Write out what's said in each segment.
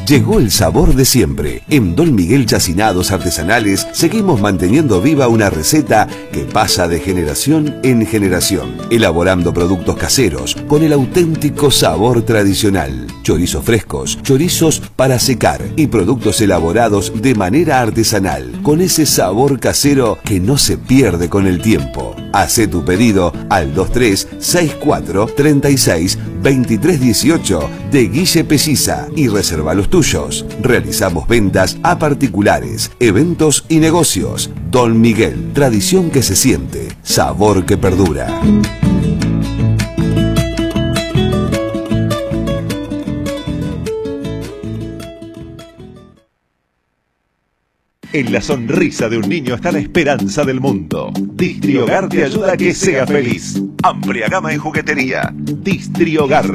Llegó el sabor de siempre. En Don Miguel Chacinados Artesanales seguimos manteniendo viva una receta que pasa de generación en generación, elaborando productos caseros con el auténtico sabor tradicional. Chorizos frescos, chorizos para secar y productos elaborados de manera artesanal, con ese sabor casero que no se pierde con el tiempo. Hacé tu pedido al 2364 36 23 18 de Guille Pelliza y reserva los tuyos. Realizamos ventas a particulares, eventos y negocios. Don Miguel, tradición que se siente, sabor que perdura. En la sonrisa de un niño está la esperanza del mundo. Distriogar te ayuda a que sea feliz. Amplia gama en juguetería. Distriogar.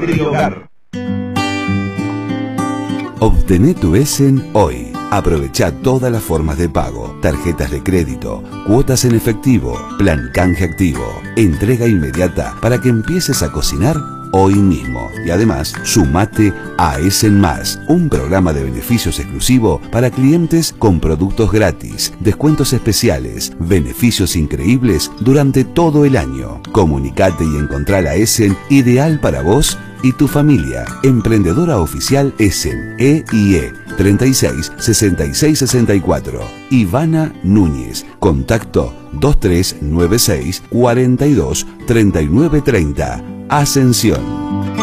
Obtené tu Essen hoy. Aprovecha todas las formas de pago, tarjetas de crédito, cuotas en efectivo, plan canje activo, entrega inmediata para que empieces a cocinar hoy mismo. Y además, sumate a Essen Más, un programa de beneficios exclusivo para clientes con productos gratis, descuentos especiales, beneficios increíbles durante todo el año. Comunicate y encontrá la Essen ideal para vos y tu familia. Emprendedora oficial Essen, EIE 36 66 64. Ivana Núñez. Contacto 2396 42 39 30. Ascensión.